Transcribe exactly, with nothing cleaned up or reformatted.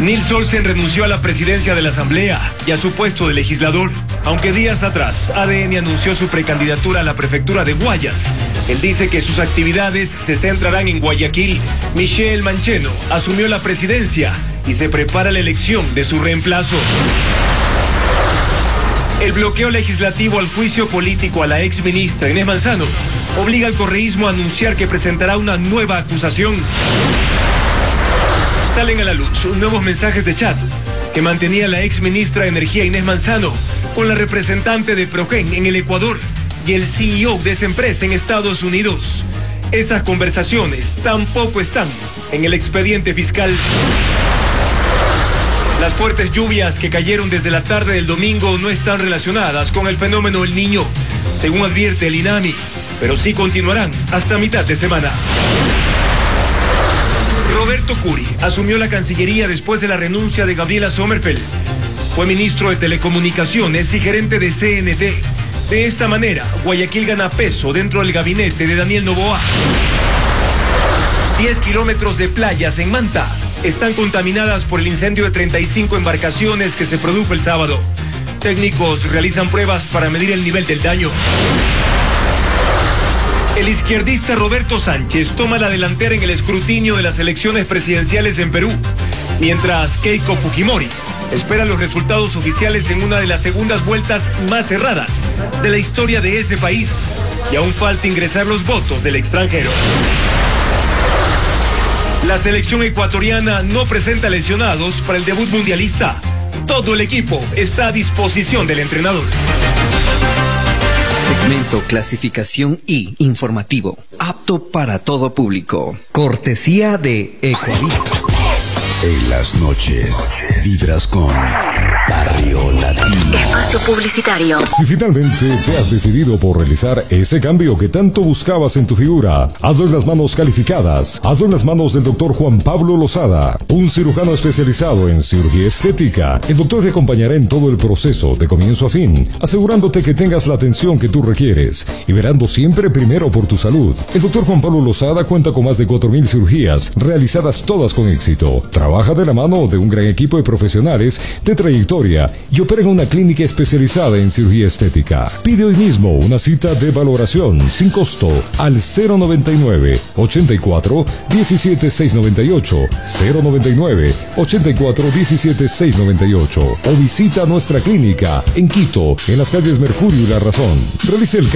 Nils Olsen renunció a la presidencia de la Asamblea y a su puesto de legislador, aunque días atrás A D N anunció su precandidatura a la prefectura de Guayas. Él dice que sus actividades se centrarán en Guayaquil. Michelle Mancheno asumió la presidencia y se prepara la elección de su reemplazo. El bloqueo legislativo al juicio político a la exministra Inés Manzano obliga al correísmo a anunciar que presentará una nueva acusación. Salen a la luz nuevos mensajes de chat que mantenía la exministra de Energía Inés Manzano con la representante de Progen en el Ecuador y el C E O de esa empresa en Estados Unidos. Esas conversaciones tampoco están en el expediente fiscal. Las fuertes lluvias que cayeron desde la tarde del domingo no están relacionadas con el fenómeno El Niño, según advierte el INAMI, pero sí continuarán hasta mitad de semana. Roberto Curi asumió la Cancillería después de la renuncia de Gabriela Sommerfeld. Fue ministro de Telecomunicaciones y gerente de C N T. De esta manera, Guayaquil gana peso dentro del gabinete de Daniel Noboa. diez kilómetros de playas en Manta están contaminadas por el incendio de treinta y cinco embarcaciones que se produjo el sábado. Técnicos realizan pruebas para medir el nivel del daño. El izquierdista Roberto Sánchez toma la delantera en el escrutinio de las elecciones presidenciales en Perú, mientras Keiko Fujimori espera los resultados oficiales en una de las segundas vueltas más cerradas de la historia de ese país, y aún falta ingresar los votos del extranjero. La selección ecuatoriana no presenta lesionados para el debut mundialista. Todo el equipo está a disposición del entrenador. Segmento Clasificación I informativo, apto para todo público. Cortesía de Ecuavisa. En las noches, vibras con Barrio Latino. Espacio publicitario. Si finalmente te has decidido por realizar ese cambio que tanto buscabas en tu figura, hazlo en las manos calificadas. Hazlo en las manos del doctor Juan Pablo Lozada, un cirujano especializado en cirugía estética. El doctor te acompañará en todo el proceso, de comienzo a fin, asegurándote que tengas la atención que tú requieres y verando siempre primero por tu salud. El doctor Juan Pablo Lozada cuenta con más de cuatro mil cirugías, realizadas todas con éxito. Trabaja de la mano de un gran equipo de profesionales de trayectoria y opera en una clínica especializada en cirugía estética. Pide hoy mismo una cita de valoración sin costo al cero noventa y nueve, ochenta y cuatro, diecisiete, seiscientos noventa y ocho, cero noventa y nueve, ochenta y cuatro, diecisiete, seiscientos noventa y ocho o visita nuestra clínica en Quito, en las calles Mercurio y La Razón. Realice el